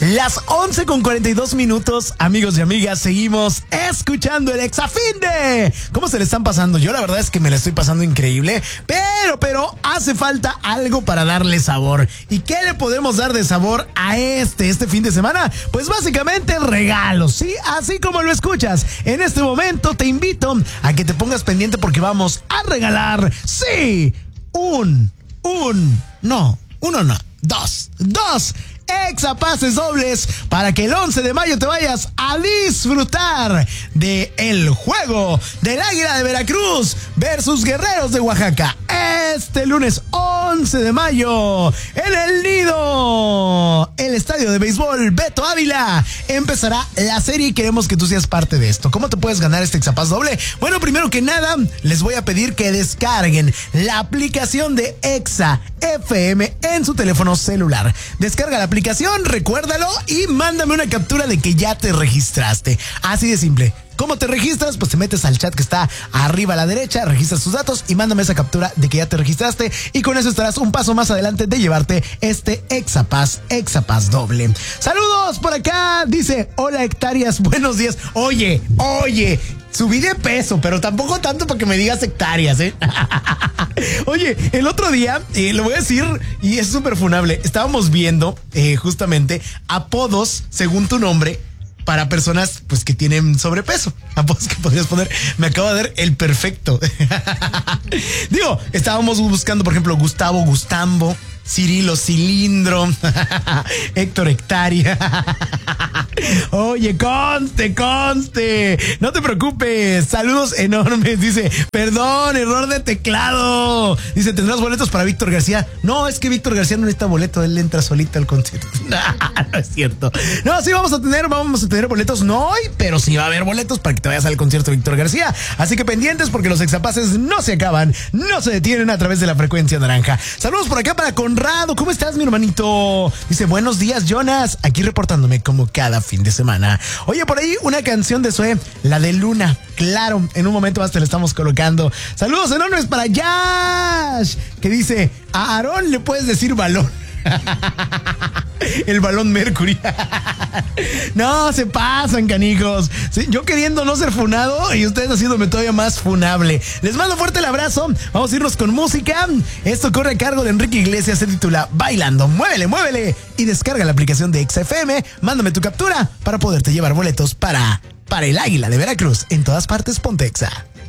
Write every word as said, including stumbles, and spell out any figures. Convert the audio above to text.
Las once con cuarenta y dos minutos, amigos y amigas, seguimos escuchando el Exafinde. ¿Cómo se le están pasando? Yo la verdad es que me la estoy pasando increíble, pero, pero hace falta algo para darle sabor. ¿Y qué le podemos dar de sabor a este, este fin de semana? Pues básicamente regalos, ¿sí? Así como lo escuchas. En este momento te invito a que te pongas pendiente porque vamos a regalar, sí, un, un, no, uno no, dos, dos exapases dobles para que el once de mayo te vayas a disfrutar de el juego del Águila de Veracruz versus Guerreros de Oaxaca. Este lunes once de mayo en el Nido, el estadio de béisbol Beto Ávila, empezará la serie y queremos que tú seas parte de esto. ¿Cómo te puedes ganar este exapaz doble? Bueno, primero que nada, les voy a pedir que descarguen la aplicación de Exa F M en su teléfono celular. Descarga la aplicación, recuérdalo y mándame una captura de que ya te registraste. Así de simple. ¿Cómo te registras? Pues te metes al chat que está arriba a la derecha, registras tus datos y mándame esa captura de que ya te registraste y con eso estarás un paso más adelante de llevarte este Exapaz, Exapaz doble. Saludos por acá, dice, hola hectáreas, buenos días. Oye, oye, subí de peso, pero tampoco tanto para que me digas hectáreas, ¿eh? Oye, el otro día, eh, lo voy a decir y es súper funable, estábamos viendo eh, justamente apodos según tu nombre para personas pues que tienen sobrepeso. Apodos que podrías poner. Me acabo de dar el perfecto. Digo, estábamos buscando, por ejemplo, Gustavo Gustambo, Cirilo Cilindro, Héctor Hectárea. Oye, conste, conste. No te preocupes. Saludos enormes. Dice, perdón, error de teclado. Dice, ¿tendrás boletos para Víctor García? No, es que Víctor García no necesita boleto. Él entra solito al concierto. No, no es cierto. No, sí vamos a tener, vamos a tener boletos. No hoy, pero sí va a haber boletos para que te vayas al concierto de Víctor García. Así que pendientes porque los exapaces no se acaban, no se detienen a través de la frecuencia naranja. Saludos por acá para Conrado. ¿Cómo estás, mi hermanito? Dice, buenos días, Jonas. Aquí reportándome como cada fin de semana. Oye, por ahí una canción de Zoé, la de Luna. Claro, en un momento más te la estamos colocando. Saludos enormes para Yash, que dice, a Aarón le puedes decir balón. El balón Mercury. No, se pasan, canijos. Sí, yo queriendo no ser funado y ustedes haciéndome todavía más funable. Les mando fuerte el abrazo. Vamos a irnos con música. Esto corre a cargo de Enrique Iglesias. Se titula Bailando. Muévele, muévele. Y descarga la aplicación de X F M. Mándame tu captura para poderte llevar boletos para, para el Águila de Veracruz. En todas partes, ponte Exa.